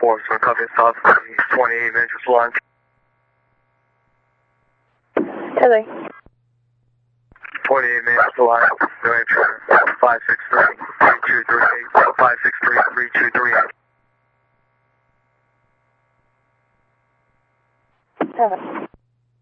4, so copy stop 28 minutes line. Hello. 28 minutes to line, New Hampshire, 563-3238, 563-3238. Hello.